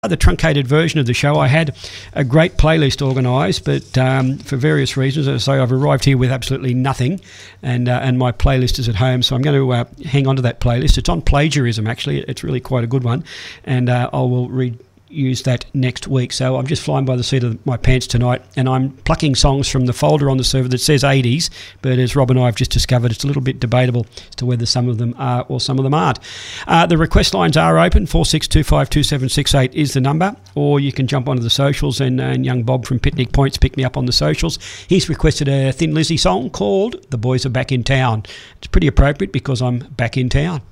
the truncated version of the show. I had a great playlist organised, but for various reasons, as I say, I've arrived here with absolutely nothing, and my playlist is at home, so I'm going to hang on to that playlist. It's on plagiarism, actually. It's really quite a good one, and I will use that next week. So I'm just flying by the seat of my pants tonight, and I'm plucking songs from the folder on the server that says 80s, but as Rob and I have just discovered, it's a little bit debatable as to whether some of them are or some of them aren't. The request lines are open. 46252768 is the number, or you can jump onto the socials, and young Bob from Picnic Points picked me up on the socials. He's requested a Thin Lizzy song called The Boys Are Back in Town. It's pretty appropriate because I'm back in town.